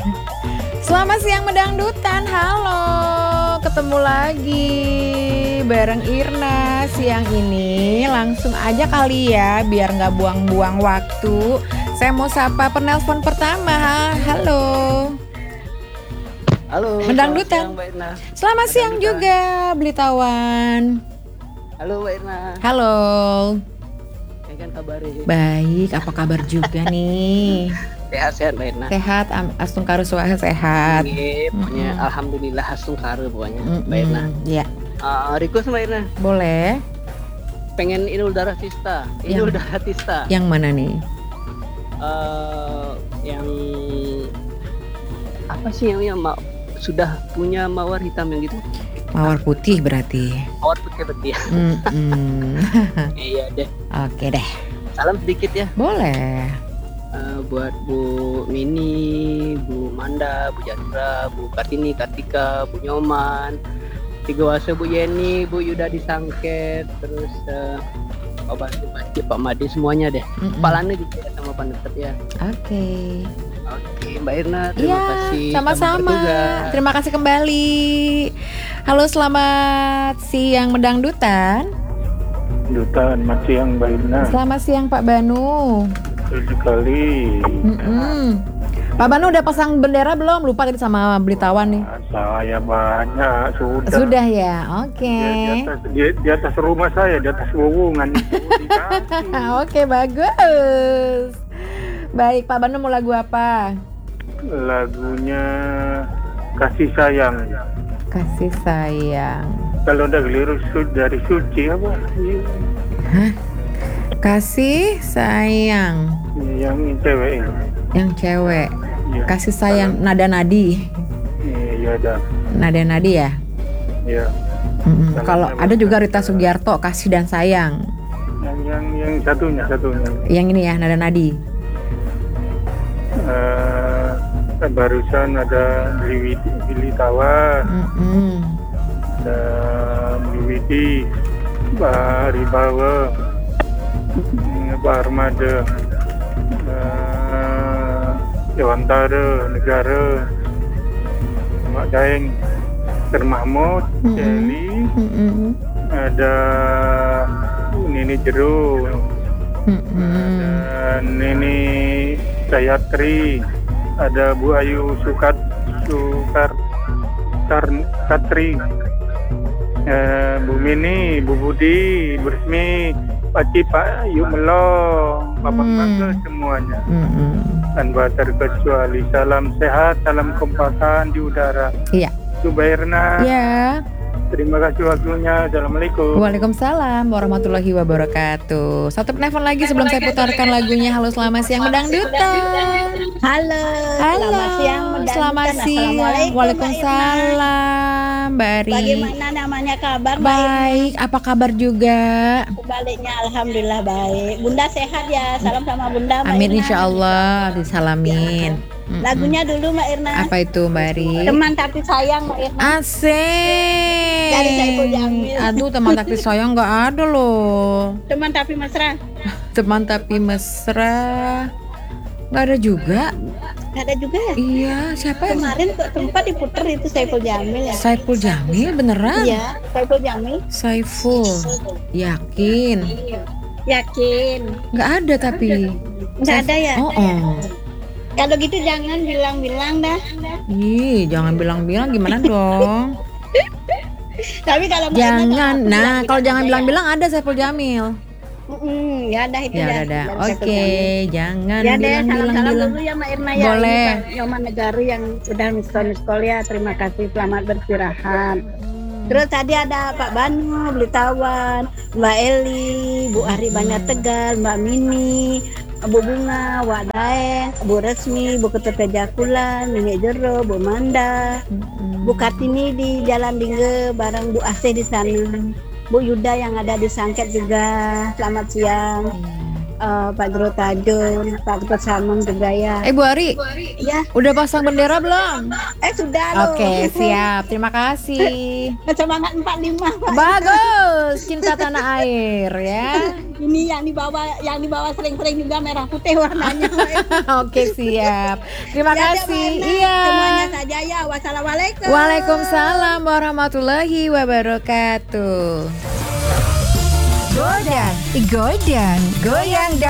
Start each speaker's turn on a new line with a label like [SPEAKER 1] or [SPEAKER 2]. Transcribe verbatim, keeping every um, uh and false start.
[SPEAKER 1] Selamat siang Medangdutan, halo. Ketemu lagi bareng Irna siang ini. Langsung aja kali ya, biar nggak buang-buang waktu. Saya mau sapa penelpon pertama. Halo.
[SPEAKER 2] Halo.
[SPEAKER 1] Medangdutan.
[SPEAKER 2] Selamat siang, Mbak Irna.
[SPEAKER 1] Selamat siang juga, Blitawan.
[SPEAKER 2] Halo, Mbak Irna.
[SPEAKER 1] Halo.
[SPEAKER 2] Ya kan kabarnya?
[SPEAKER 1] Baik, apa kabar juga nih?
[SPEAKER 2] Sehat-sehat, Mbak Irna.
[SPEAKER 1] Sehat, Astung Karu Suara sehat.
[SPEAKER 2] Iya, pokoknya
[SPEAKER 1] Mm-mm.
[SPEAKER 2] alhamdulillah Astung Karu pokoknya,
[SPEAKER 1] Mm-mm.
[SPEAKER 2] Mbak Irna.
[SPEAKER 1] Iya,
[SPEAKER 2] Uh, request Mbak Irna,
[SPEAKER 1] boleh.
[SPEAKER 2] pengen Inul Daratista. Inul
[SPEAKER 1] Yang-
[SPEAKER 2] Daratista.
[SPEAKER 1] Yang mana nih?
[SPEAKER 2] Uh, yang apa sih yang, yang ma- sudah punya mawar hitam yang gitu?
[SPEAKER 1] Mawar putih berarti.
[SPEAKER 2] Mawar putih betul ya.
[SPEAKER 1] Mm-mm.
[SPEAKER 2] Iya deh.
[SPEAKER 1] Oke deh,
[SPEAKER 2] Salam sedikit ya.
[SPEAKER 1] boleh.
[SPEAKER 2] Uh, buat Bu Mini, Bu Manda, Bu Jandra, Bu Kartini, Kartika, Bu Nyoman, Tigawasa, Bu Yeni, Bu Yuda Disangket, terus uh, Pak Basti, Pak Pak Madi semuanya deh.
[SPEAKER 1] Mm-mm.
[SPEAKER 2] Kepalanya juga ya sama Pak Dokter ya.
[SPEAKER 1] Oke.
[SPEAKER 2] Oke, Mbak Irna, terima
[SPEAKER 1] Iya,
[SPEAKER 2] kasih.
[SPEAKER 1] sama-sama.
[SPEAKER 2] Selamat bertugas.
[SPEAKER 1] Terima kasih kembali. Halo, selamat siang Medangdutan.
[SPEAKER 3] Dutaan masih yang Mbak Irna.
[SPEAKER 1] Selamat siang Pak Banu.
[SPEAKER 3] Tujuh kali.
[SPEAKER 1] Mm-mm. Pak Banu udah pasang bendera belum? Lupa tadi sama Blitawan nih.
[SPEAKER 3] Saya banyak sudah.
[SPEAKER 1] Sudah ya, oke.
[SPEAKER 3] Di, di atas di, di atas rumah saya, di atas wewungan itu dikasih.
[SPEAKER 1] Oke, bagus. Baik, Pak Banu mau lagu apa?
[SPEAKER 3] Lagunya Kasih Sayang.
[SPEAKER 1] Kasih sayang.
[SPEAKER 3] Kalau udah keliru su- dari suci apa?
[SPEAKER 1] Kasih sayang.
[SPEAKER 3] Yang cewek ini.
[SPEAKER 1] Yang cewek.
[SPEAKER 3] Iya.
[SPEAKER 1] Kasih sayang nada nadi.
[SPEAKER 3] Iya dah.
[SPEAKER 1] Nada nadi ya.
[SPEAKER 3] Iya.
[SPEAKER 1] Mm-mm.
[SPEAKER 3] Kalau
[SPEAKER 1] Kalau
[SPEAKER 3] saya
[SPEAKER 1] ada juga
[SPEAKER 3] bukan-
[SPEAKER 1] Rita Sugiarto, Kasih dan Sayang.
[SPEAKER 3] Yang yang yang satunya satunya.
[SPEAKER 1] Yang ini ya, nada nadi.
[SPEAKER 3] Eh, barusan ada Billy Billy Tawa,
[SPEAKER 1] Mm-mm.
[SPEAKER 3] ada Biwidi, Pak Ribawa, Pak Armada, eh, Dewantara, Negara, Mak Daeng, Ter Mahmud,
[SPEAKER 1] Mm-mm.
[SPEAKER 3] Celi,
[SPEAKER 1] Mm-mm.
[SPEAKER 3] ada Nini Jero,
[SPEAKER 1] Mm-mm.
[SPEAKER 3] ada Nini Sayatri, ada Bu Ayu Sukar Sukar Sukar Katri, eh, Bu Mini, Bu Budi, Bu Resmi, Pak Ci, Pak Yuk Melong, Bapak
[SPEAKER 1] Hmm.
[SPEAKER 3] Bangga semuanya.
[SPEAKER 1] Mm-mm.
[SPEAKER 3] Tanpa terkecuali salam sehat, salam kompakan di udara.
[SPEAKER 1] Iya.
[SPEAKER 3] Subairna,
[SPEAKER 1] Ya.
[SPEAKER 3] terima kasih waktunya. Assalamualaikum.
[SPEAKER 1] Waalaikumsalam warahmatullahi wabarakatuh. Satu penelpon lagi sebelum saya putarkan lagunya. Halo, selamat siang Medangdutan.
[SPEAKER 4] Halo,
[SPEAKER 1] Halo,
[SPEAKER 4] selamat siang Medangdutan.
[SPEAKER 1] selamat siang.
[SPEAKER 4] Assalamualaikum,
[SPEAKER 1] Waalaikumsalam, Mbak
[SPEAKER 4] Mbak Irna.
[SPEAKER 1] Ri.
[SPEAKER 4] Bagaimana namanya kabar Mbak Irna?
[SPEAKER 1] Baik, apa kabar juga?
[SPEAKER 4] Sebaliknya Alhamdulillah baik. Bunda sehat ya, salam sama Bunda Mbak
[SPEAKER 1] Amin,
[SPEAKER 4] Irna.
[SPEAKER 1] insya Allah disalamin. Mm-mm.
[SPEAKER 4] Lagunya dulu Mbak Irna.
[SPEAKER 1] Apa itu, Mbak Ri?
[SPEAKER 4] Teman tapi sayang Mbak Irna.
[SPEAKER 1] Asik.
[SPEAKER 4] Dari Saiful Jamil.
[SPEAKER 1] Aduh, teman tapi sayang nggak ada loh.
[SPEAKER 4] Teman tapi mesra.
[SPEAKER 1] Teman tapi mesra nggak ada juga.
[SPEAKER 4] Gak ada juga ya?
[SPEAKER 1] Iya, siapa yang
[SPEAKER 4] Kemarin kok tempat diputer itu Saiful Jamil ya?
[SPEAKER 1] Saiful Jamil beneran?
[SPEAKER 4] Iya, Saiful Jamil.
[SPEAKER 1] Saiful, yakin?
[SPEAKER 4] Yakin.
[SPEAKER 1] Nggak ada tapi.
[SPEAKER 4] Nggak ada ya?
[SPEAKER 1] Oh, oh.
[SPEAKER 4] Kalau gitu jangan bilang-bilang dah.
[SPEAKER 1] Ih, jangan bilang-bilang gimana dong?
[SPEAKER 4] Tapi kalau Mbak Irna
[SPEAKER 1] Jangan.
[SPEAKER 4] nggak
[SPEAKER 1] Nah,
[SPEAKER 4] bilang-bilang
[SPEAKER 1] kalau jangan
[SPEAKER 4] aja ya.
[SPEAKER 1] bilang-bilang ada Saiful Jamil.
[SPEAKER 4] Mm-mm, ya ada itu
[SPEAKER 1] Ya
[SPEAKER 4] dah.
[SPEAKER 1] udah, dah.
[SPEAKER 4] Dari Saiful
[SPEAKER 1] Oke,
[SPEAKER 4] Jamil.
[SPEAKER 1] jangan
[SPEAKER 4] Ya deh,
[SPEAKER 1] bilang-bilang
[SPEAKER 4] salam-salam
[SPEAKER 1] bilang.
[SPEAKER 4] dulu ya Mbak Irna ya.
[SPEAKER 1] Boleh.
[SPEAKER 4] Ini Pak Nyoman Negaru yang udah miskol-miskol ya. Terima kasih, selamat beristirahat. Terus tadi ada Pak Banu, Blitawan, Mbak Eli, Bu Ari Banyak Tegal, Mbak Mini, Bu Bunga, Wak Daeng, Bu Resmi, Bu Ketua Jakulan, Nenek Jero, Bu Manda,
[SPEAKER 1] Mm-mm.
[SPEAKER 4] Bu Kartini di Jalan Dingge bareng Bu Asih di sana. Bu Yuda yang ada di Sangket juga. Selamat siang.
[SPEAKER 1] Iya.
[SPEAKER 4] eh, Pak Guru Tajun, Pak Ketua Samong juga ya.
[SPEAKER 1] Eh Bu Ari,
[SPEAKER 4] Ya,
[SPEAKER 1] udah pasang bendera belum?
[SPEAKER 4] eh sudah loh.
[SPEAKER 1] Oke, siap. Terima kasih.
[SPEAKER 4] Semangat empat puluh lima. Pak.
[SPEAKER 1] Bagus, cinta tanah air ya.
[SPEAKER 4] Ini yang dibawa yang dibawa sering-sering juga merah putih warnanya.
[SPEAKER 1] Oke, siap. Terima
[SPEAKER 4] Ya,
[SPEAKER 1] kasih.
[SPEAKER 4] Mbak Ana.
[SPEAKER 1] Iya.
[SPEAKER 4] Semuanya saja ya. Wassalamualaikum.
[SPEAKER 1] Waalaikumsalam warahmatullahi wabarakatuh. Godan, godan, goyang dan